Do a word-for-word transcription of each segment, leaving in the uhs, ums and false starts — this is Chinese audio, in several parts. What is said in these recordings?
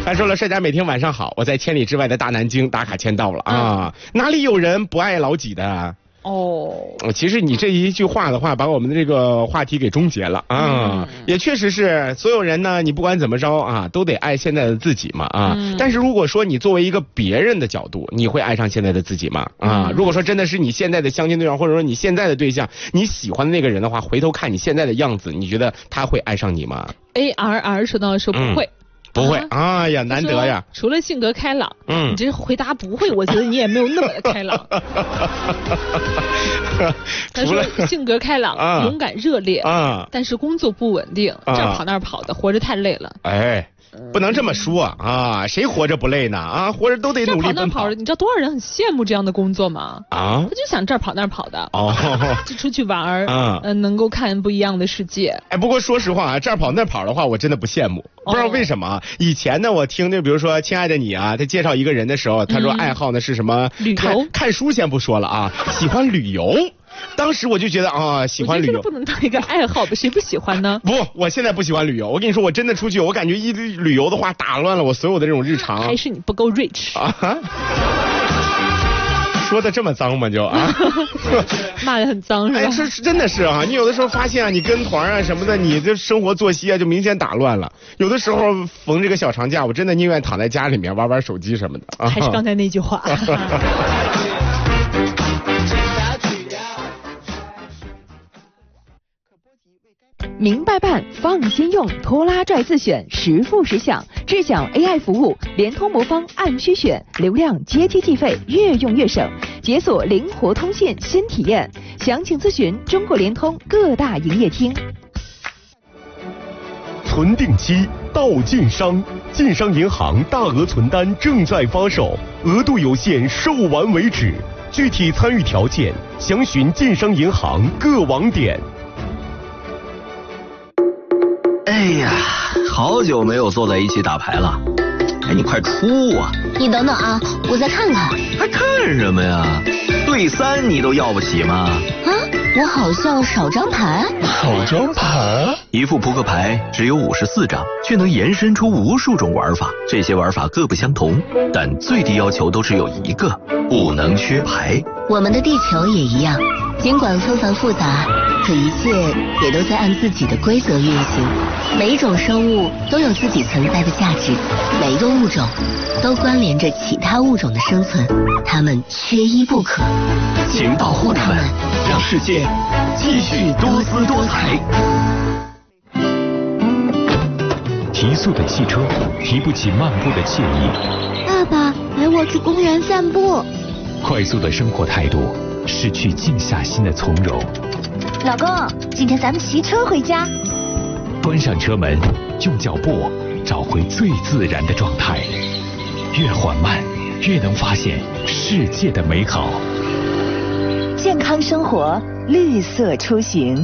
他说了，帅家每天晚上好，我在千里之外的大南京打卡签到了啊，嗯、哪里有人不爱老几的？哦，其实你这一句话的话，把我们的这个话题给终结了啊！嗯、也确实是，所有人呢，你不管怎么着啊，都得爱现在的自己嘛啊！嗯、但是如果说你作为一个别人的角度，你会爱上现在的自己吗？啊！嗯、如果说真的是你现在的相亲对象，或者说你现在的对象，你喜欢的那个人的话，回头看你现在的样子，你觉得他会爱上你吗 ？A R R 说到说不会。嗯不会，啊、哎呀，难得呀！ 除了性格开朗，嗯，你这回答不会，我觉得你也没有那么的开朗。他说性格开朗，啊、勇敢热烈，啊、但是工作不稳定，这儿跑那儿跑的，活着太累了。 哎。不能这么说啊！谁活着不累呢？啊，活着都得努力奔跑。 这跑那跑，你知道多少人很羡慕这样的工作吗？啊，他就想这儿跑那儿跑的，哦，就出去玩儿，嗯、呃，能够看不一样的世界。 哎，不过说实话啊，这儿跑那儿跑的话，我真的不羡慕。不知道为什么，哦、以前呢，我听那比如说《亲爱的你》啊，他介绍一个人的时候，他说爱好呢是什么？ 旅游。 看, 看书先不说了啊，喜欢旅游。当时我就觉得啊，喜欢旅游不能当一个爱好的，谁不喜欢呢？ 不，我现在不喜欢旅游。我跟你说，我真的出去，我感觉一旅游的话，打乱了我所有的这种日常。 还是你不够 rich 啊？ 说的这么脏吗？就啊， 骂的很脏是吧？ 哎，是真的是啊，你有的时候发现啊，你跟团啊什么的，你这生活作息啊就明显打乱了。有的时候逢这个小长假，我真的宁愿躺在家里面玩玩手机什么的。啊、 还是刚才那句话。 明白办，放心用，拖拉拽自选，实付实享，智享 A I 服务，联通魔方按需选，流量接机计费，越用越省，解锁灵活通信新体验，详情咨询中国联通各大营业厅。 存定期到晋商，晋商银行大额存单正在发售，额度有限，售完为止。具体参与条件，详询晋商银行各网点。 哎呀，好久没有坐在一起打牌了。哎，你快出啊！ 你等等啊，我再看看。 还看什么呀？对三你都要不起吗？ 啊，我好像少张牌。 少张牌？ 一副扑克牌只有五十四张，却能延伸出无数种玩法。这些玩法各不相同，但最低要求都只有一个：不能缺牌。 我们的地球也一样，尽管纷繁复杂，可一切也都在按自己的规则运行。每一种生物都有自己存在的价值，每一个物种都关联着其他物种的生存，它们缺一不可。 请保护它们，让世界继续多姿多彩。 提速的汽车提不起漫步的惬意。 爸爸，陪我去公园散步。 快速的生活态度失去静下心的从容。 老公，今天咱们骑车回家。 关上车门，用脚步找回最自然的状态，越缓慢越能发现世界的美好。 健康生活，绿色出行。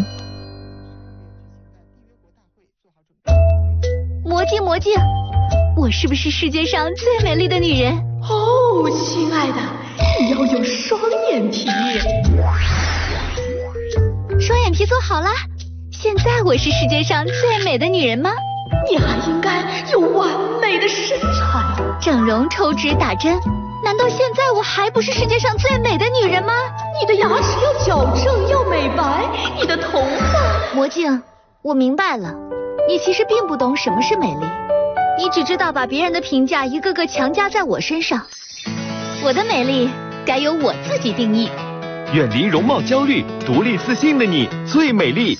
魔镜魔镜，我是不是世界上最美丽的女人？ 哦，亲爱的，你要有双眼皮。 双眼皮做好了，现在我是世界上最美的女人吗？ 你还应该有完美的身材。 整容、抽脂、打针，难道现在我还不是世界上最美的女人吗？ 你的牙齿要矫正，要美白，你的头发…… 魔镜，我明白了，你其实并不懂什么是美丽，你只知道把别人的评价一个个强加在我身上。我的美丽该由我自己定义。 远离容貌焦虑，独立自信的你最美丽。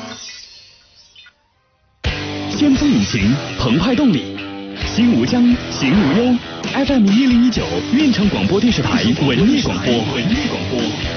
先锋引擎，澎湃动力，心无疆，行无忧。F M 一零一九，运城广播电视台文艺广播，文艺广播。